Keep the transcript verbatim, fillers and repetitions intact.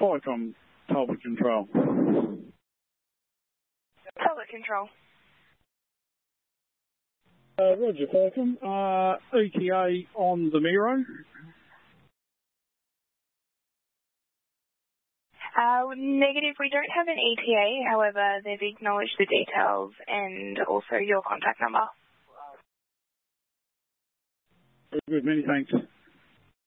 Falcon, Talbot Control. Talbot Control. Uh, Roger, Falcon. Uh, E T A on the Miro. Uh, negative, we don't have an E T A, however, they've acknowledged the details and also your contact number. Very good, many thanks.